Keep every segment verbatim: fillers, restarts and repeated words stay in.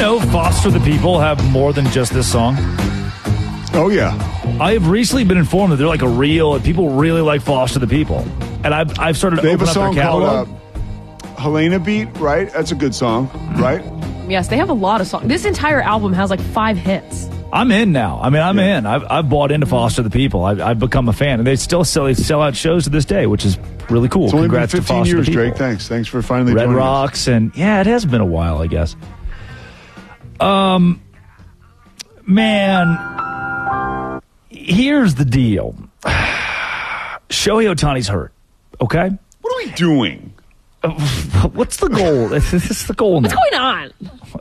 know Foster the People have more than just this song? Oh, yeah. I have recently been informed that they're like a real, people really like Foster the People. And I've, I've started to they open have a up song their catalog. called uh, Helena Beat, right? That's a good song, right? Yes, they have a lot of songs. This entire album has like five hits. I'm in now. I mean, I'm Yeah. in. I've, I've bought into Foster the People. I've, I've become a fan. And they still sell, they sell out shows to this day, which is really cool. It's only been Congrats to fifteen Foster years, the People. Drake. Thanks. Thanks for finally Red joining us. Rocks. And yeah, it has been a while, I guess. Um, man, here's the deal. Shohei Ohtani's hurt, okay? What are we doing? What's the goal? This is the goal now. What's going on?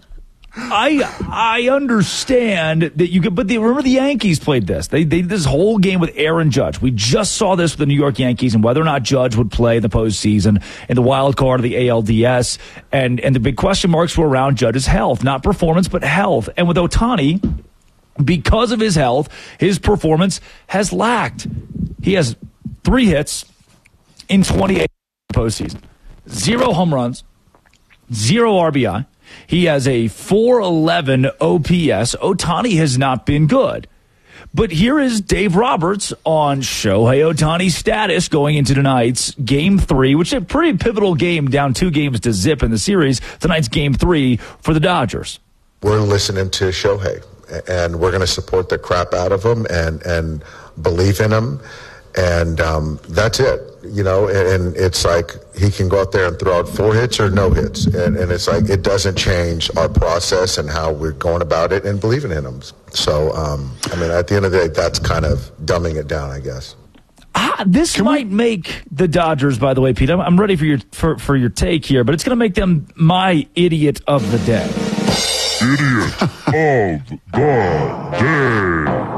I I understand that you could, but the, remember the Yankees played this. They they did this whole game with Aaron Judge. We just saw this with the New York Yankees and whether or not Judge would play in the postseason in the wild card of the A L D S. And and the big question marks were around Judge's health, not performance, but health. And with Ohtani, because of his health, his performance has lacked. He has three hits in twenty-eight postseason, zero home runs, zero R B I. He has a four eleven O P S. Ohtani has not been good. But here is Dave Roberts on Shohei Ohtani's status going into tonight's Game three, which is a pretty pivotal game, down two games to zip in the series. Tonight's Game three for the Dodgers. We're listening to Shohei, and we're going to support the crap out of him and, and believe in him. And um, that's it, you know, and, and it's like he can go out there and throw out four hits or no hits. And, and it's like it doesn't change our process and how we're going about it and believing in him. So, um, I mean, at the end of the day, that's kind of dumbing it down, I guess. Ah, this can might we... make the Dodgers, by the way, Pete. I'm, I'm ready for your for, for your take here, but it's going to make them my idiot of the day. Idiot of the day.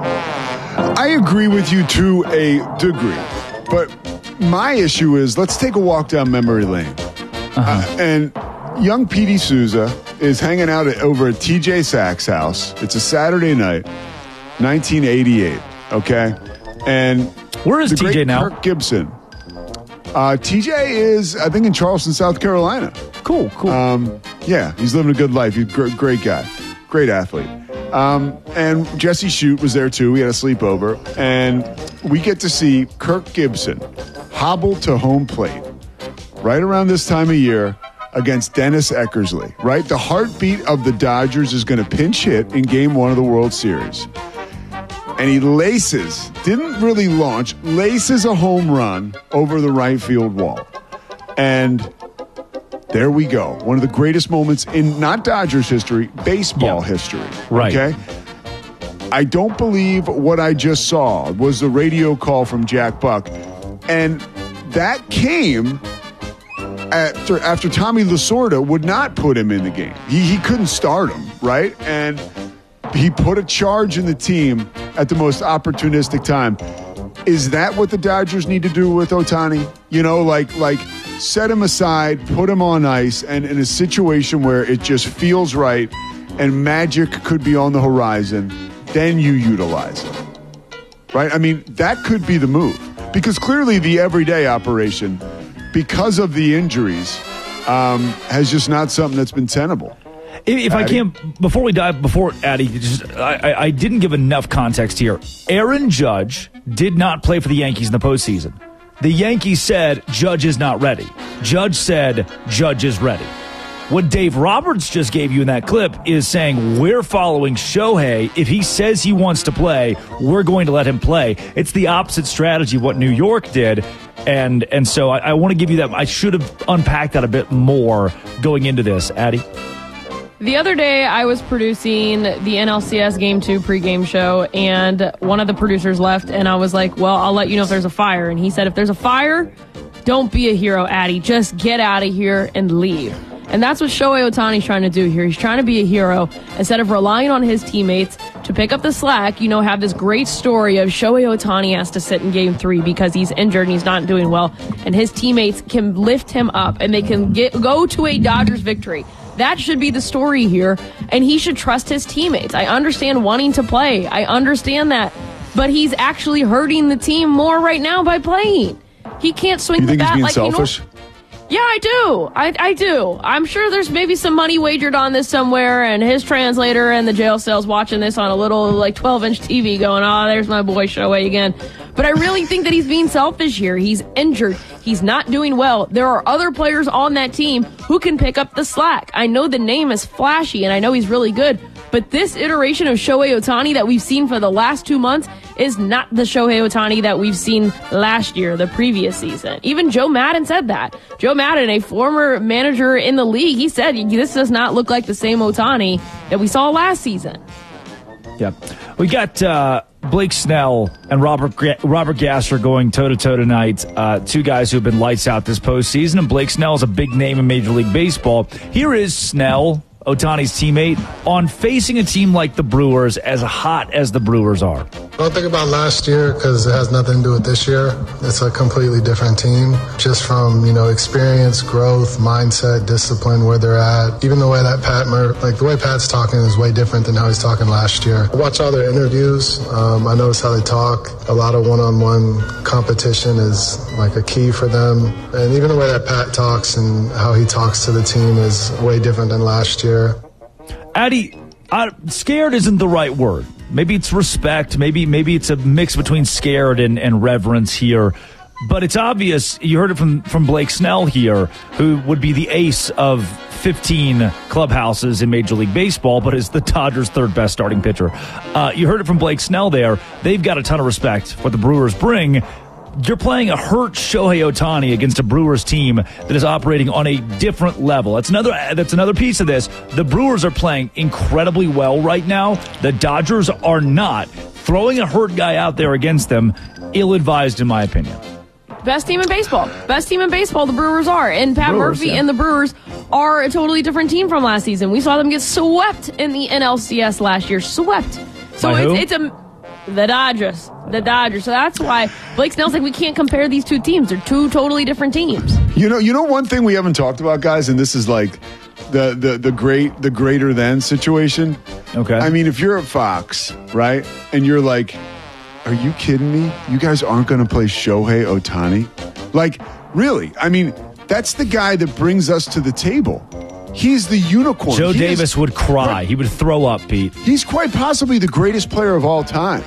I agree with you to a degree, but my issue is let's take a walk down memory lane. Uh-huh. Uh, and young Petey Souza is hanging out at, over at T J Sachs' house. It's a Saturday night, nineteen eighty-eight, okay? And where is T J now? Kirk Gibson. Uh, T J is, I think, in Charleston, South Carolina. Cool, cool. Um, yeah, he's living a good life. He's a great, great guy, great athlete. Um, and Jesse Shute was there too. We had a sleepover, and we get to see Kirk Gibson hobble to home plate right around this time of year against Dennis Eckersley, right? The heartbeat of the Dodgers is going to pinch hit in game one of the World Series. And he laces, didn't really launch, laces a home run over the right field wall. And there we go. One of the greatest moments in not Dodgers history, baseball yeah. history. Right. Okay. I don't believe what I just saw was the radio call from Jack Buck. And that came after, after Tommy Lasorda would not put him in the game. He, he couldn't start him, right? And he put a charge in the team at the most opportunistic time. Is that what the Dodgers need to do with Ohtani? You know, like like set him aside, put him on ice, and in a situation where it just feels right and magic could be on the horizon, then you utilize him. Right? I mean, that could be the move. Because clearly the everyday operation, because of the injuries, um, has just not something that's been tenable. If Addy? I can, before we dive, before Addy, just I, I didn't give enough context here. Aaron Judge did not play for the Yankees in the postseason. The Yankees said Judge is not ready. Judge said Judge is ready. What Dave Roberts just gave you in that clip is saying we're following Shohei. If he says he wants to play, we're going to let him play. It's the opposite strategy of what New York did. And and so I, I want to give you that. I should have unpacked that a bit more going into this. Addy? The other day, I was producing the N L C S Game two pregame show, and one of the producers left, and I was like, well, I'll let you know if there's a fire. And he said, if there's a fire, don't be a hero, Addy. Just get out of here and leave. And that's what Shohei Ohtani's trying to do here. He's trying to be a hero. Instead of relying on his teammates to pick up the slack, you know, have this great story of Shohei Ohtani has to sit in game three because he's injured and he's not doing well, and his teammates can lift him up and they can get go to a Dodgers victory. That should be the story here, and he should trust his teammates. I understand wanting to play. I understand that. But he's actually hurting the team more right now by playing. He can't swing you the bat he's being like selfish? he knows. Yeah, I do. I, I do. I'm sure there's maybe some money wagered on this somewhere, and his translator and the jail cell's watching this on a little, like, twelve-inch T V going, oh, there's my boy Shohei again. But I really think that he's being selfish here. He's injured. He's not doing well. There are other players on that team who can pick up the slack. I know the name is flashy, and I know he's really good, but this iteration of Shohei Ohtani that we've seen for the last two months is not the Shohei Ohtani that we've seen last year, the previous season. Even Joe Madden said that. Joe Madden, a former manager in the league, he said this does not look like the same Ohtani that we saw last season. Yep. We got uh, Blake Snell and Robert G- Robert Gasser going toe-to-toe tonight. Uh, two guys who have been lights out this postseason, and Blake Snell is a big name in Major League Baseball. Here is Snell, Ohtani's teammate, on facing a team like the Brewers, as hot as the Brewers are. Don't think about last year because it has nothing to do with this year. It's a completely different team. Just from, you know, experience, growth, mindset, discipline, where they're at. Even the way that Pat, Mur- like the way Pat's talking is way different than how he's talking last year. I watch all their interviews. Um, I notice how they talk. A lot of one-on-one competition is like a key for them. And even the way that Pat talks and how he talks to the team is way different than last year. Addy, uh, scared isn't the right word. Maybe it's respect. Maybe maybe it's a mix between scared and, and reverence here. But it's obvious. You heard it from, from Blake Snell here, who would be the ace of fifteen clubhouses in Major League Baseball, but is the Dodgers' third best starting pitcher. Uh, you heard it from Blake Snell there. They've got a ton of respect for what the Brewers bring. You're playing a hurt Shohei Ohtani against a Brewers team that is operating on a different level. That's another that's another piece of this. The Brewers are playing incredibly well right now. The Dodgers are not. Throwing a hurt guy out there against them, ill-advised in my opinion. Best team in baseball. Best team in baseball, the Brewers are. And Pat Brewers, Murphy yeah. and the Brewers are a totally different team from last season. We saw them get swept in the N L C S last year. Swept. So By who? it's, it's a... The Dodgers. The Dodgers. So that's why Blake Snell's like, we can't compare these two teams. They're two totally different teams. You know, you know one thing we haven't talked about, guys, and this is like the the the great the greater than situation. Okay. I mean, if you're at Fox, right, and you're like, are you kidding me? You guys aren't going to play Shohei Ohtani? Like, really? I mean, that's the guy that brings us to the table. He's the unicorn. Joe he Davis is, would cry. He would throw up, Pete. He's quite possibly the greatest player of all time.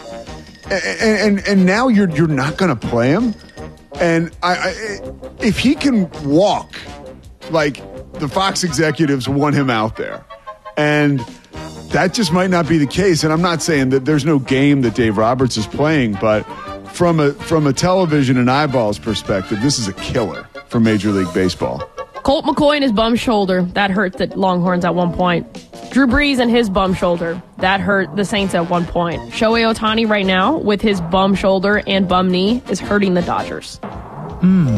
And and, and now you're you're not going to play him. And I, I, if he can walk, like the Fox executives want him out there, and that just might not be the case. And I'm not saying that there's no game that Dave Roberts is playing, but from a from a television and eyeballs perspective, this is a killer for Major League Baseball. Colt McCoy and his bum shoulder. That hurt the Longhorns at one point. Drew Brees and his bum shoulder. That hurt the Saints at one point. Shohei Ohtani right now with his bum shoulder and bum knee is hurting the Dodgers. Hmm.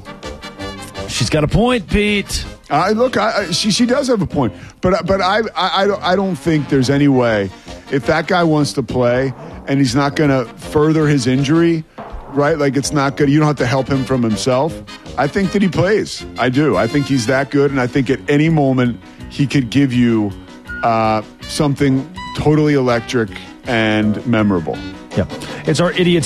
She's got a point, Pete. I look, I, I, she she does have a point, but but I I I don't, I don't think there's any way if that guy wants to play and he's not going to further his injury, right? Like it's not good. You don't have to help him from himself. I think that he plays. I do. I think he's that good, and I think at any moment he could give you uh, something totally electric and memorable. Yeah, it's our idiot.